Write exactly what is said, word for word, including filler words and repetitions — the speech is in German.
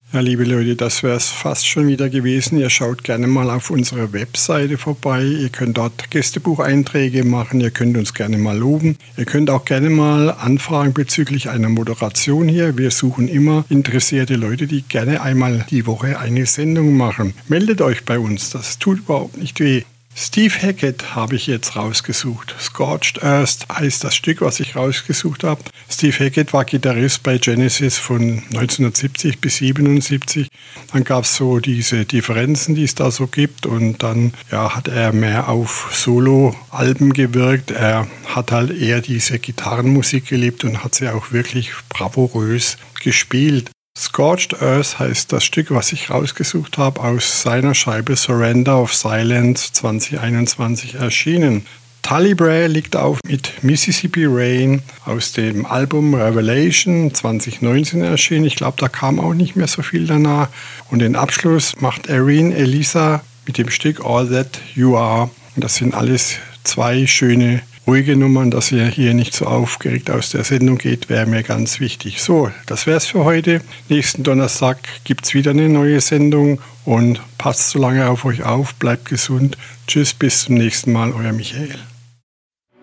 Ja, liebe Leute, das wäre es fast schon wieder gewesen. Ihr schaut gerne mal auf unserer Webseite vorbei. Ihr könnt dort Gästebucheinträge machen. Ihr könnt uns gerne mal loben. Ihr könnt auch gerne mal anfragen bezüglich einer Moderation hier. Wir suchen immer interessierte Leute, die gerne einmal die Woche eine Sendung machen. Meldet euch bei uns. Das tut überhaupt nicht weh. Steve Hackett habe ich jetzt rausgesucht. Scorched Earth heißt das Stück, was ich rausgesucht habe. Steve Hackett war Gitarrist bei Genesis von neunzehnhundertsiebzig bis siebenundsiebzig. Dann gab es so diese Differenzen, die es da so gibt. Und dann ja, hat er mehr auf Solo-Alben gewirkt. Er hat halt eher diese Gitarrenmusik geliebt und hat sie auch wirklich bravourös gespielt. Scorched Earth heißt das Stück, was ich rausgesucht habe, aus seiner Scheibe Surrender of Silence zwanzig einundzwanzig erschienen. Tully Bray liegt auf mit Mississippi Rain aus dem Album Revelation zwanzig neunzehn erschienen. Ich glaube, da kam auch nicht mehr so viel danach. Und den Abschluss macht Erin Elisa mit dem Stück All That You Are. Und das sind alles zwei schöne ruhige Nummern, dass ihr hier nicht so aufgeregt aus der Sendung geht, wäre mir ganz wichtig. So, das wäre es für heute. Nächsten Donnerstag gibt es wieder eine neue Sendung und passt so lange auf euch auf, bleibt gesund. Tschüss, bis zum nächsten Mal, euer Michael.